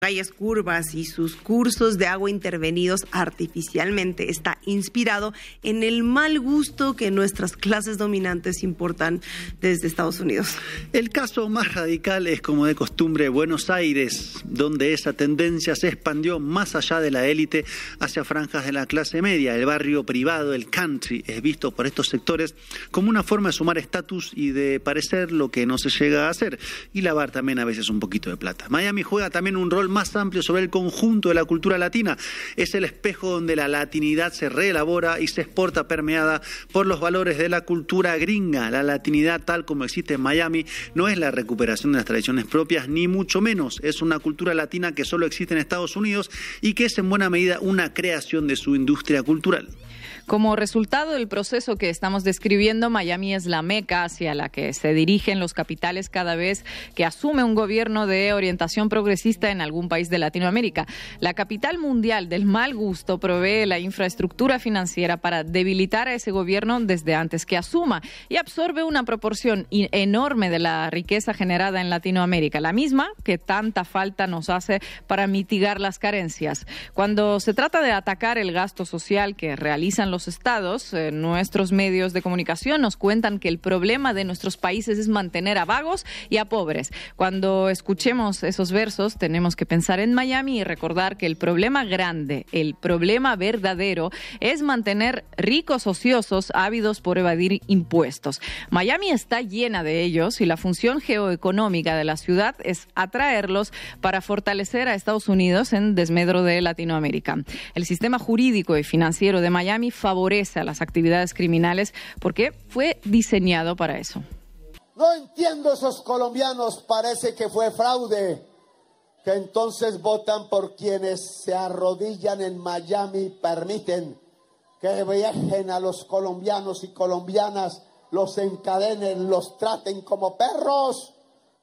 calles curvas y sus cursos de agua intervenidos artificialmente está inspirado en el mal gusto que nuestras clases dominantes importan desde Estados Unidos. El caso más radical es, como de costumbre, Buenos Aires, donde esa tendencia se expandió más allá de la élite hacia franjas de la clase media. El barrio privado, el country, es visto por estos sectores como una forma de sumar estatus y de parecer lo que no se llega a hacer, y lavar también a veces un poquito de plata. Miami juega también un rol más amplio sobre el conjunto de la cultura latina. Es el espejo donde la latinidad se reelabora y se exporta permeada por los valores de la cultura gringa. La latinidad tal como existe en Miami no es la recuperación de las tradiciones propias, ni mucho menos. Es una cultura latina que solo existe en Estados Unidos y que es en buena medida una creación de su industria cultural. Como resultado del proceso que estamos describiendo, Miami es la meca hacia la que se dirigen los capitales cada vez que asume un gobierno de orientación progresista en algún país de Latinoamérica. La capital mundial del mal gusto provee la infraestructura financiera para debilitar a ese gobierno desde antes que asuma y absorbe una proporción enorme de la riqueza generada en Latinoamérica, la misma que tanta falta nos hace para mitigar las carencias. Cuando se trata de atacar el gasto social que realizan los estados, nuestros medios de comunicación nos cuentan que el problema de nuestros países es mantener a vagos y a pobres. Cuando escuchemos esos versos, tenemos que pensar en Miami y recordar que el problema grande, el problema verdadero, es mantener ricos ociosos ávidos por evadir impuestos. Miami está llena de ellos y la función geoeconómica de la ciudad es atraerlos para fortalecer a Estados Unidos en desmedro de Latinoamérica. El sistema jurídico y financiero de Miami favorece a las actividades criminales porque fue diseñado para eso. No entiendo esos colombianos, parece que fue fraude, que entonces votan por quienes se arrodillan en Miami, permiten que viajen a los colombianos y colombianas, los encadenen, los traten como perros.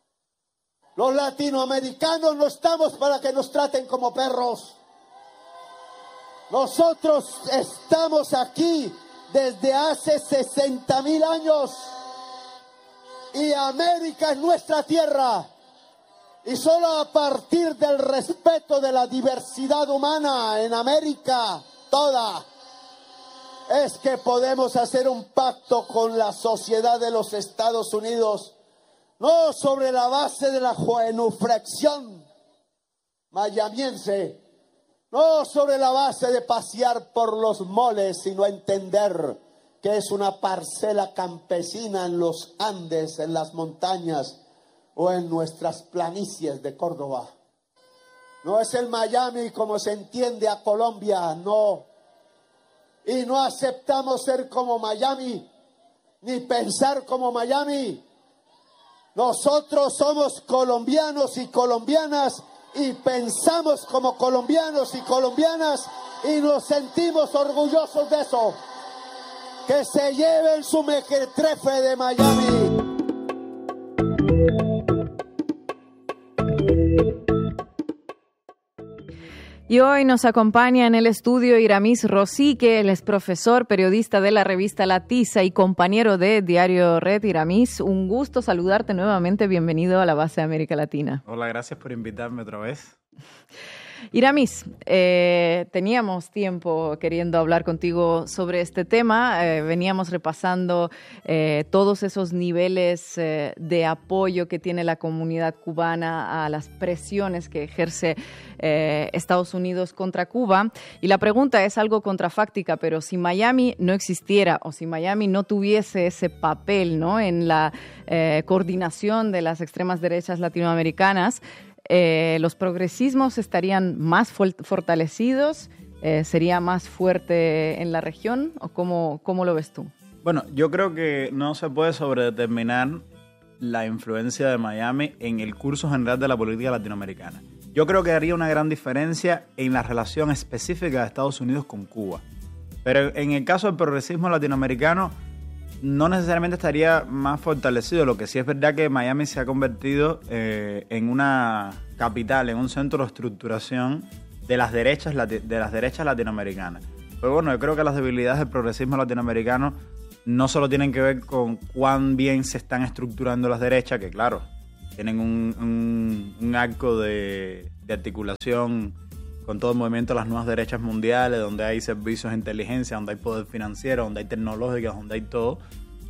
Los latinoamericanos no estamos para que nos traten como perros. Nosotros estamos aquí desde hace 60,000 años y América es nuestra tierra. Y solo a partir del respeto de la diversidad humana en América toda es que podemos hacer un pacto con la sociedad de los Estados Unidos, no sobre la base de la genuflexión mayamiense, no sobre la base de pasear por los moles, sino entender que es una parcela campesina en los Andes, en las montañas o en nuestras planicies de Córdoba. No es el Miami como se entiende a Colombia, no. Y no aceptamos ser como Miami, ni pensar como Miami. Nosotros somos colombianos y colombianas y pensamos como colombianos y colombianas y nos sentimos orgullosos de eso. Que se lleven su mequetrefe de Miami. Y hoy nos acompaña en el estudio Iramis Rosique, él es profesor, periodista de la revista La Tiza y compañero de Diario Red. Iramis, un gusto saludarte nuevamente, bienvenido a la base de América Latina. Hola, gracias por invitarme otra vez. Iramis, teníamos tiempo queriendo hablar contigo sobre este tema. Veníamos repasando todos esos niveles de apoyo que tiene la comunidad cubana a las presiones que ejerce Estados Unidos contra Cuba. Y la pregunta es algo contrafáctica, pero si Miami no existiera o si Miami no tuviese ese papel, ¿no?, en la coordinación de las extremas derechas latinoamericanas, ¿los progresismos estarían más fortalecidos? ¿Sería más fuerte en la región? ¿O cómo lo ves tú? Bueno, yo creo que no se puede sobredeterminar la influencia de Miami en el curso general de la política latinoamericana. Yo creo que haría una gran diferencia en la relación específica de Estados Unidos con Cuba. Pero en el caso del progresismo latinoamericano, no necesariamente estaría más fortalecido. Lo que sí es verdad que Miami se ha convertido en una capital, en un centro de estructuración de las derechas latinoamericanas. Pero bueno, yo creo que las debilidades del progresismo latinoamericano no solo tienen que ver con cuán bien se están estructurando las derechas, que claro, tienen un arco de de articulación con todo el movimiento de las nuevas derechas mundiales, donde hay servicios de inteligencia, donde hay poder financiero, donde hay tecnológicas, donde hay todo,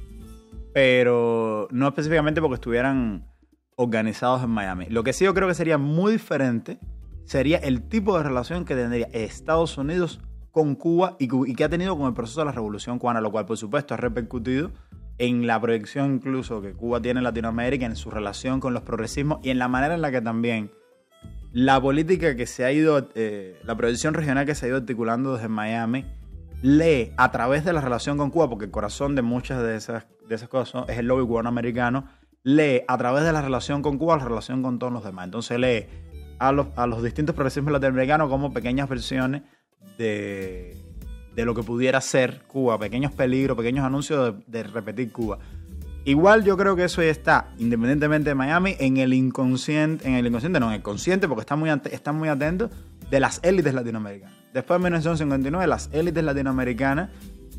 pero no específicamente porque estuvieran organizados en Miami. Lo que sí yo creo que sería muy diferente sería el tipo de relación que tendría Estados Unidos con Cuba y que ha tenido con el proceso de la Revolución Cubana, lo cual por supuesto ha repercutido en la proyección incluso que Cuba tiene en Latinoamérica, en su relación con los progresismos y en la manera en la que también la política que se ha ido, la proyección regional que se ha ido articulando desde Miami, lee a través de la relación con Cuba, porque el corazón de muchas de esas cosas es el lobby cubano-americano, lee a través de la relación con Cuba la relación con todos los demás. Entonces lee a los distintos progresismos latinoamericanos como pequeñas versiones de lo que pudiera ser Cuba, pequeños peligros, pequeños anuncios de repetir Cuba. Igual yo creo que eso ya está, independientemente de Miami, en el consciente, porque están muy atentos de las élites latinoamericanas. Después de 1959, las élites latinoamericanas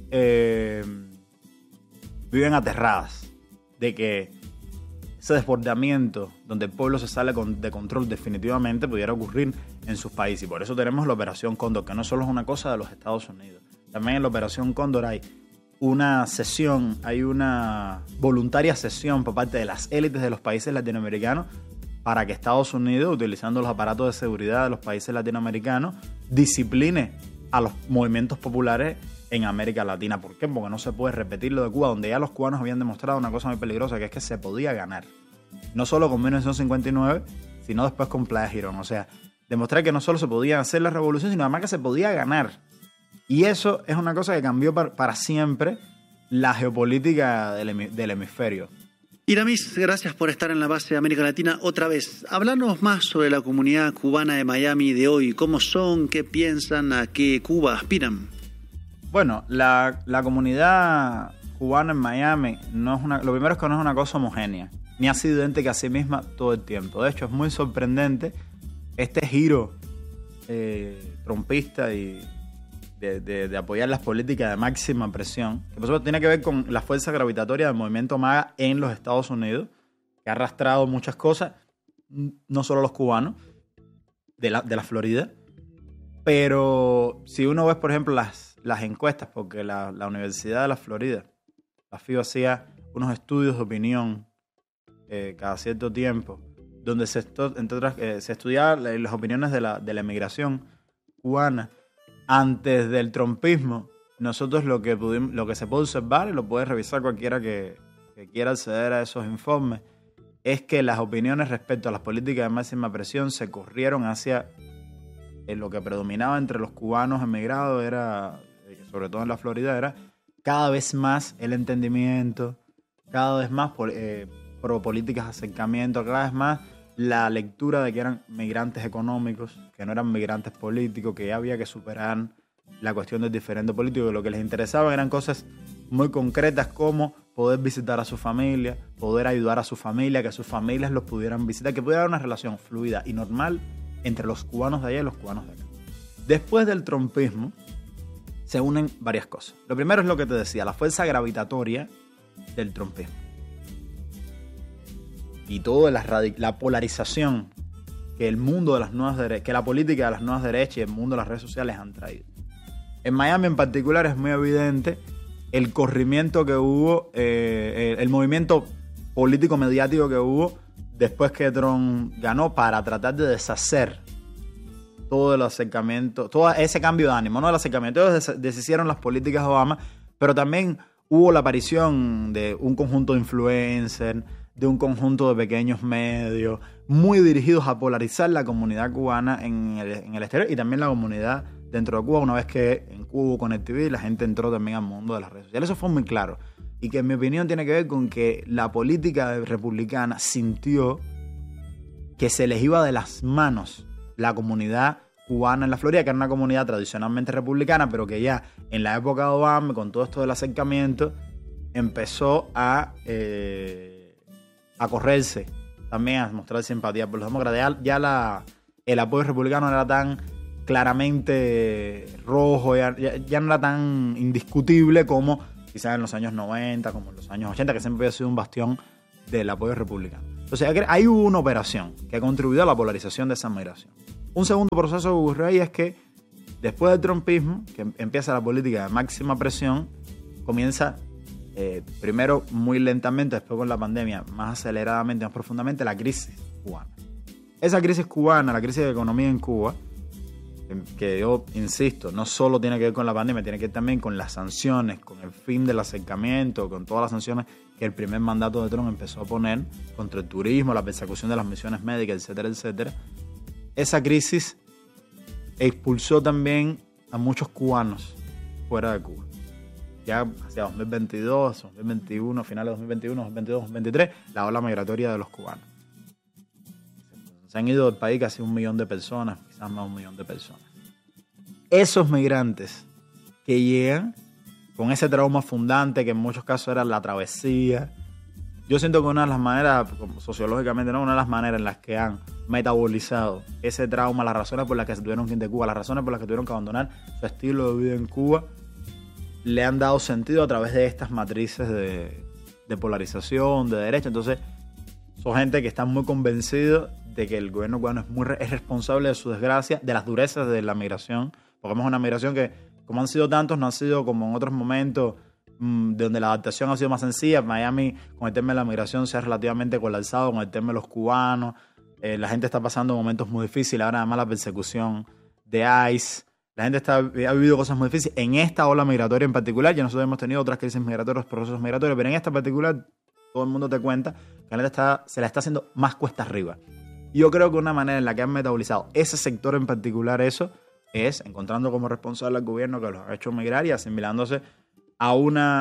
viven aterradas de que ese desbordamiento donde el pueblo se sale de control definitivamente pudiera ocurrir en sus países. Y por eso tenemos la Operación Cóndor, que no solo es una cosa de los Estados Unidos. También en la Operación Cóndor hay una voluntaria cesión por parte de las élites de los países latinoamericanos para que Estados Unidos, utilizando los aparatos de seguridad de los países latinoamericanos, discipline a los movimientos populares en América Latina. ¿Por qué? Porque no se puede repetir lo de Cuba, donde ya los cubanos habían demostrado una cosa muy peligrosa, que es que se podía ganar. No solo con 1959, sino después con Playa Girón. O sea, demostrar que no solo se podía hacer la revolución, sino además que se podía ganar. Y eso es una cosa que cambió para siempre la geopolítica del hemisferio. Iramis, gracias por estar en la base de América Latina otra vez. Háblanos más sobre la comunidad cubana de Miami de hoy. ¿Cómo son? ¿Qué piensan? ¿A qué Cuba aspiran? Bueno, la comunidad cubana en Miami lo primero es que no es una cosa homogénea, ni ha sido idéntica a sí misma todo el tiempo. De hecho, es muy sorprendente este giro trumpista y de apoyar las políticas de máxima presión, que por supuesto tiene que ver con la fuerza gravitatoria del movimiento MAGA en los Estados Unidos, que ha arrastrado muchas cosas, no solo los cubanos, de la Florida. Pero si uno ve, por ejemplo, las encuestas, porque la Universidad de la Florida, la FIU, hacía unos estudios de opinión cada cierto tiempo, donde se estudiaban las opiniones de la emigración cubana antes del trumpismo. Nosotros lo que se puede observar, y lo puede revisar cualquiera que quiera acceder a esos informes, es que las opiniones respecto a las políticas de máxima presión se corrieron hacia lo que predominaba entre los cubanos emigrados, era, sobre todo en la Florida, era cada vez más el entendimiento, cada vez más pro políticas de acercamiento, cada vez más la lectura de que eran migrantes económicos, que no eran migrantes políticos, que ya había que superar la cuestión del diferente político, que lo que les interesaba eran cosas muy concretas como poder visitar a su familia, poder ayudar a su familia, que sus familias los pudieran visitar, que pudiera haber una relación fluida y normal entre los cubanos de allá y los cubanos de acá. Después del trumpismo se unen varias cosas. Lo primero es lo que te decía, la fuerza gravitatoria del trumpismo. Y toda la polarización que el mundo de las nuevas derechas, que la política de las nuevas derechas y el mundo de las redes sociales han traído. En Miami en particular es muy evidente el corrimiento que hubo, el movimiento político mediático que hubo después que Trump ganó para tratar de deshacer todo el acercamiento, todo ese cambio de ánimo, ¿no? El acercamiento, deshicieron las políticas de Obama, pero también hubo la aparición de un conjunto de influencers, de un conjunto de pequeños medios, muy dirigidos a polarizar la comunidad cubana en el exterior y también la comunidad dentro de Cuba, una vez que en Cuba con el TV la gente entró también al mundo de las redes sociales. Eso fue muy claro. Y que en mi opinión tiene que ver con que la política republicana sintió que se les iba de las manos la comunidad cubana en la Florida, que era una comunidad tradicionalmente republicana, pero que ya en la época de Obama, con todo esto del acercamiento, empezó a correrse, también a mostrar simpatía por los demócratas. Ya el apoyo republicano no era tan claramente rojo, ya no era tan indiscutible como quizás en los años 90, como en los años 80, que siempre había sido un bastión del apoyo republicano. Entonces ahí hubo una operación que ha contribuido a la polarización de esa migración. Un segundo proceso que ocurrió ahí es que después del trumpismo, que empieza la política de máxima presión, comienza primero muy lentamente, después con la pandemia, más aceleradamente, más profundamente, la crisis cubana. Esa crisis cubana, la crisis de economía en Cuba, que yo insisto, no solo tiene que ver con la pandemia, tiene que ver también con las sanciones, con el fin del acercamiento, con todas las sanciones que el primer mandato de Trump empezó a poner contra el turismo, la persecución de las misiones médicas, etcétera, etcétera. Esa crisis expulsó también a muchos cubanos fuera de Cuba. Ya hacia 2022, 2021, finales de 2021, 2022, 2023, la ola migratoria de los cubanos. Se han ido del país casi 1 millón de personas, quizás más de 1 millón de personas. Esos migrantes que llegan con ese trauma fundante, que en muchos casos era la travesía, yo siento que una de las maneras, sociológicamente, ¿no? Una de las maneras en las que han metabolizado ese trauma, las razones por las que se tuvieron que ir de Cuba, las razones por las que tuvieron que abandonar su estilo de vida en Cuba, le han dado sentido a través de estas matrices de polarización, de derecha. Entonces, son gente que está muy convencidos de que el gobierno cubano es responsable de su desgracia, de las durezas de la migración, porque vemos una migración que, como han sido tantos, no ha sido como en otros momentos donde la adaptación ha sido más sencilla. Miami, con el tema de la migración, se ha relativamente colapsado con el tema de los cubanos. La gente está pasando momentos muy difíciles. Ahora, además, la persecución de ICE. La gente ha vivido cosas muy difíciles. En esta ola migratoria en particular, ya nosotros hemos tenido otras crisis migratorias, procesos migratorios, pero en esta particular, todo el mundo te cuenta que la gente se la está haciendo más cuesta arriba. Y yo creo que una manera en la que han metabolizado ese sector en particular eso es encontrando como responsable al gobierno que los ha hecho migrar y asimilándose a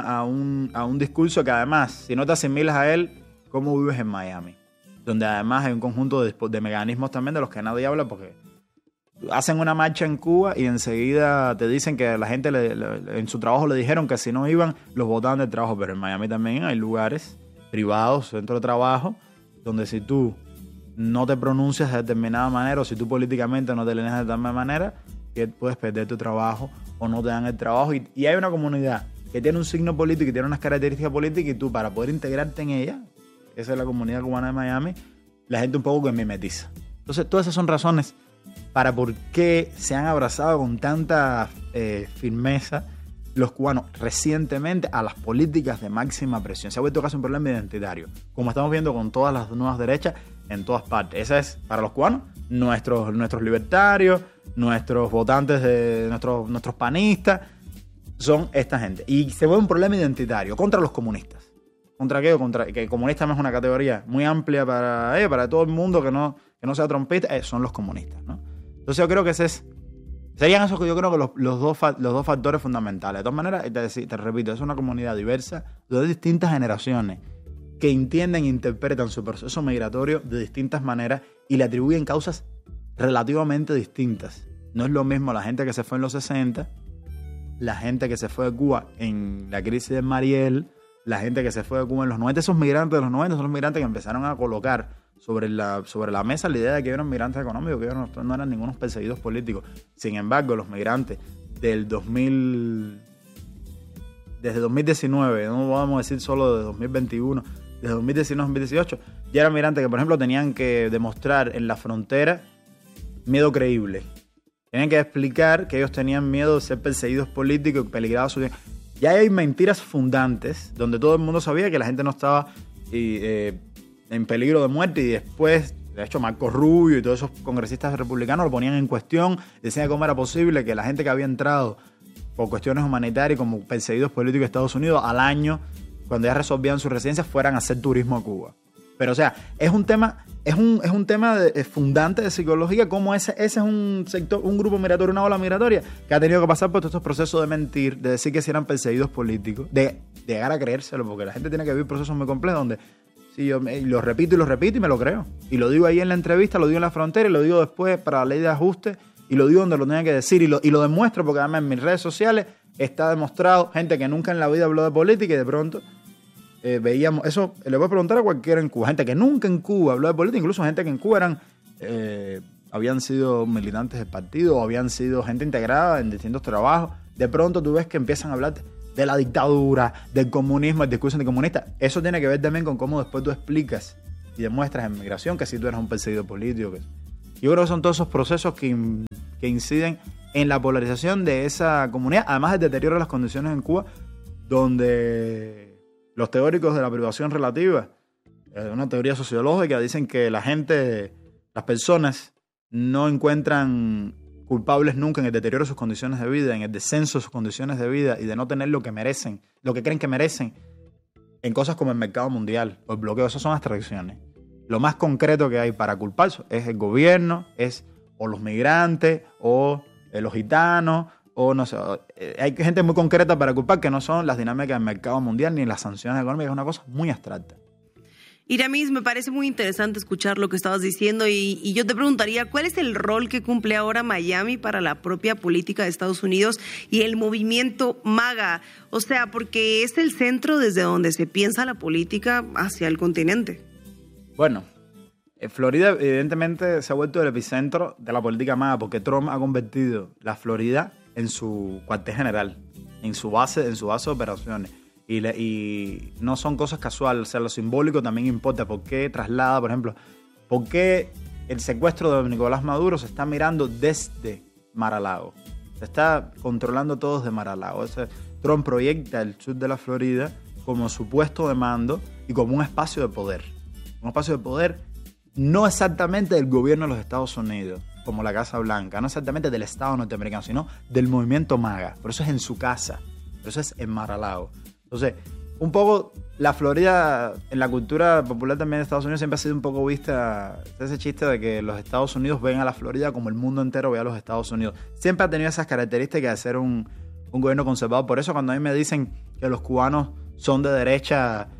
un discurso que además, si no te asimilas a él, ¿cómo vives en Miami? Donde además hay un conjunto de mecanismos también de los que nadie habla, porque hacen una marcha en Cuba y enseguida te dicen que la gente en su trabajo le dijeron que si no iban, los botaban del trabajo. Pero en Miami también hay lugares privados, centros de trabajo, donde si tú no te pronuncias de determinada manera o si tú políticamente no te alineas de determinada manera, que puedes perder tu trabajo o no te dan el trabajo. Y hay una comunidad que tiene un signo político y tiene unas características políticas y tú, para poder integrarte en ella, esa es la comunidad cubana de Miami, la gente un poco que mimetiza. Entonces, todas esas son razones para por qué se han abrazado con tanta firmeza los cubanos recientemente a las políticas de máxima presión. Se ha vuelto casi un problema identitario, como estamos viendo con todas las nuevas derechas en todas partes. Esa es, para los cubanos, nuestros libertarios, nuestros votantes, nuestros panistas, son esta gente. Y se vuelve un problema identitario contra los comunistas. ¿Contra qué? Contra que comunista no es una categoría muy amplia para todo el mundo que no sea trompista, son los comunistas, ¿no? Entonces yo creo que serían esos que yo creo que los dos factores fundamentales. De todas maneras, te repito, es una comunidad diversa de distintas generaciones que entienden e interpretan su proceso migratorio de distintas maneras y le atribuyen causas relativamente distintas. No es lo mismo la gente que se fue en los 60, la gente que se fue de Cuba en la crisis de Mariel, la gente que se fue de Cuba en los 90. Esos migrantes de los 90 son los migrantes que empezaron a colocar sobre la mesa la idea de que eran migrantes económicos, que ellos no eran ningunos perseguidos políticos. Sin embargo, los migrantes desde 2019, no vamos a decir solo de 2021, desde 2019-2018, ya eran migrantes que, por ejemplo, tenían que demostrar en la frontera miedo creíble. Tenían que explicar que ellos tenían miedo de ser perseguidos políticos y peligrados su vida. Ya hay mentiras fundantes donde todo el mundo sabía que la gente no estaba en peligro de muerte, y después, de hecho, Marco Rubio y todos esos congresistas republicanos lo ponían en cuestión, decían cómo era posible que la gente que había entrado por cuestiones humanitarias como perseguidos políticos de Estados Unidos al año, cuando ya resolvían sus residencias, fueran a hacer turismo a Cuba. Pero, o sea, es un tema fundante de psicología, como ese es un sector, un grupo migratorio, una ola migratoria, que ha tenido que pasar por todos estos procesos de mentir, de decir que si eran perseguidos políticos, de llegar a creérselo, porque la gente tiene que vivir procesos muy complejos donde sí, yo lo repito y me lo creo. Y lo digo ahí en la entrevista, lo digo en la frontera y lo digo después para la ley de ajuste y lo digo donde lo tenía que decir y lo demuestro, porque además en mis redes sociales está demostrado, gente que nunca en la vida habló de política y de pronto veíamos eso. Le voy a preguntar a cualquiera en Cuba, gente que nunca en Cuba habló de política, incluso gente que en Cuba habían sido militantes del partido o habían sido gente integrada en distintos trabajos. De pronto tú ves que empiezan a hablar de la dictadura, del comunismo, el discurso anticomunista. Eso tiene que ver también con cómo después tú explicas y demuestras en migración que si tú eres un perseguido político. Yo creo que son todos esos procesos que inciden en la polarización de esa comunidad, además del deterioro de las condiciones en Cuba, donde los teóricos de la privación relativa, una teoría sociológica, dicen que las personas no encuentran culpables nunca en el deterioro de sus condiciones de vida, en el descenso de sus condiciones de vida y de no tener lo que merecen, lo que creen que merecen, en cosas como el mercado mundial o el bloqueo. Esas son abstracciones. Lo más concreto que hay para culpar es el gobierno, es o los migrantes o los gitanos, o no sé, hay gente muy concreta para culpar que no son las dinámicas del mercado mundial ni las sanciones económicas, es una cosa muy abstracta. Iramis, me parece muy interesante escuchar lo que estabas diciendo y yo te preguntaría, ¿cuál es el rol que cumple ahora Miami para la propia política de Estados Unidos y el movimiento MAGA? O sea, porque es el centro desde donde se piensa la política hacia el continente. Bueno, Florida evidentemente se ha vuelto el epicentro de la política MAGA porque Trump ha convertido la Florida en su cuartel general, en su base de operaciones. Y no son cosas casuales, o sea, lo simbólico también importa. ¿Por qué traslada, por ejemplo, por qué el secuestro de Nicolás Maduro se está mirando desde Mar-a-Lago? Se está controlando todo desde Mar-a-Lago. Trump proyecta el sur de la Florida como su puesto de mando y como un espacio de poder. Un espacio de poder no exactamente del gobierno de los Estados Unidos, como la Casa Blanca, no exactamente del Estado norteamericano, sino del movimiento MAGA. Por eso es en su casa, por eso es en Mar-a-Lago. Entonces, un poco la Florida en la cultura popular también de Estados Unidos siempre ha sido un poco vista, ese chiste de que los Estados Unidos ven a la Florida como el mundo entero ve a los Estados Unidos. Siempre ha tenido esas características de ser un gobierno conservador. Por eso cuando a mí me dicen que los cubanos son de derecha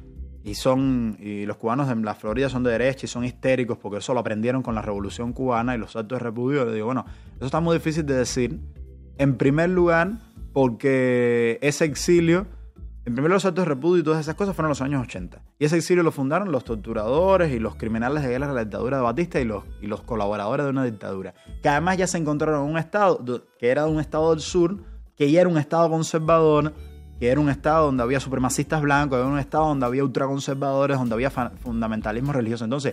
y los cubanos en la Florida son de derecha y son histéricos porque eso lo aprendieron con la Revolución Cubana y los actos de repudio, le digo, bueno, eso está muy difícil de decir. En primer lugar, porque ese exilio, en primer lugar, los actos de repudio y todas esas cosas fueron en los años 80. Y ese exilio lo fundaron los torturadores y los criminales de guerra de la dictadura de Batista y los colaboradores de una dictadura. Que además ya se encontraron en un estado que era un estado del sur, que ya era un estado conservador, que era un estado donde había supremacistas blancos, era un estado donde había ultraconservadores, donde había fundamentalismo religioso. Entonces,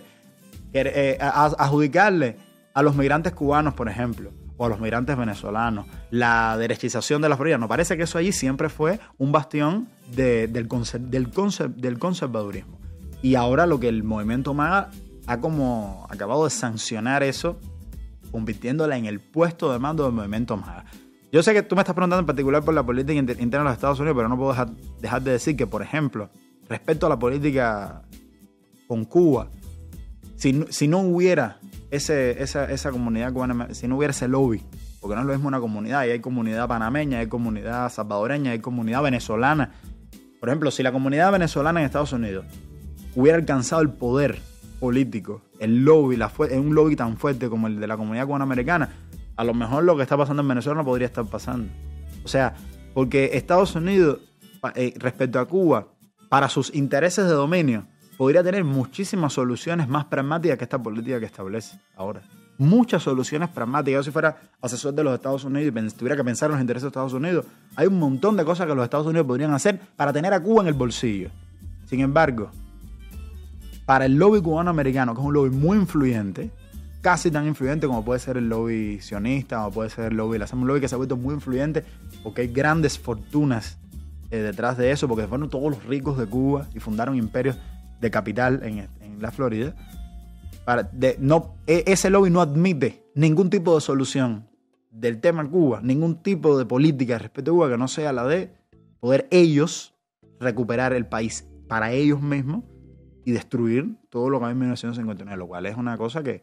adjudicarle a los migrantes cubanos, por ejemplo, o a los migrantes venezolanos, la derechización de la Florida, nos parece que eso allí siempre fue un bastión del conservadurismo. Y ahora lo que el movimiento MAGA ha como acabado de sancionar eso, convirtiéndola en el puesto de mando del movimiento MAGA. Yo sé que tú me estás preguntando en particular por la política interna de los Estados Unidos, pero no puedo dejar de decir que, por ejemplo, respecto a la política con Cuba, si no hubiera esa comunidad cubana, si no hubiera ese lobby, porque no es lo mismo una comunidad, y hay comunidad panameña, hay comunidad salvadoreña, hay comunidad venezolana. Por ejemplo, si la comunidad venezolana en Estados Unidos hubiera alcanzado el poder político, el lobby, un lobby tan fuerte como el de la comunidad cubana americana, a lo mejor lo que está pasando en Venezuela no podría estar pasando. O sea, porque Estados Unidos, respecto a Cuba, para sus intereses de dominio, podría tener muchísimas soluciones más pragmáticas que esta política que establece ahora. Muchas soluciones pragmáticas. Yo si fuera asesor de los Estados Unidos y tuviera que pensar en los intereses de Estados Unidos, hay un montón de cosas que los Estados Unidos podrían hacer para tener a Cuba en el bolsillo. Sin embargo, para el lobby cubano-americano, que es un lobby muy influyente, casi tan influyente como puede ser el lobby sionista o puede ser el lobby, un lobby que se ha vuelto muy influyente porque hay grandes fortunas detrás de eso, porque fueron todos los ricos de Cuba y fundaron imperios de capital en la Florida. Ese lobby no admite ningún tipo de solución del tema Cuba, ningún tipo de política respecto a Cuba que no sea la de poder ellos recuperar el país para ellos mismos y destruir todo lo que hay en 1959, lo cual es una cosa que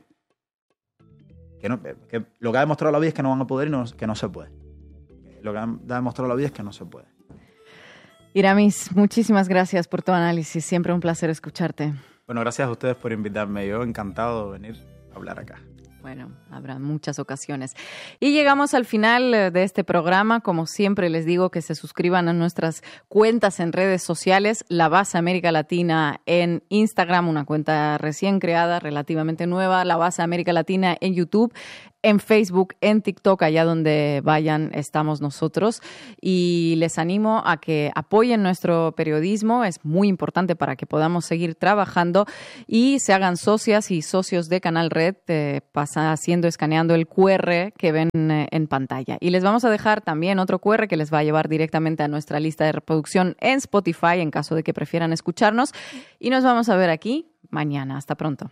lo que ha demostrado la vida es que no van a poder y que no se puede. Lo que ha demostrado la vida es que no se puede. Iramis, muchísimas gracias por tu análisis. Siempre un placer escucharte. Bueno, gracias a ustedes por invitarme. Yo encantado de venir a hablar acá. Bueno, habrá muchas ocasiones. Y llegamos al final de este programa. Como siempre les digo que se suscriban a nuestras cuentas en redes sociales. La Base América Latina en Instagram, una cuenta recién creada, relativamente nueva. La Base América Latina en YouTube. en Facebook, en TikTok, allá donde vayan estamos nosotros. Y les animo a que apoyen nuestro periodismo. Es muy importante para que podamos seguir trabajando y se hagan socias y socios de Canal Red, escaneando el QR que ven en pantalla. Y les vamos a dejar también otro QR que les va a llevar directamente a nuestra lista de reproducción en Spotify en caso de que prefieran escucharnos. Y nos vamos a ver aquí mañana. Hasta pronto.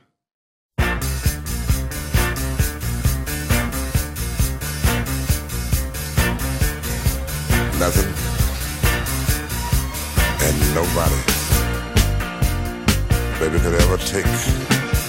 Nothing and nobody, baby, could ever take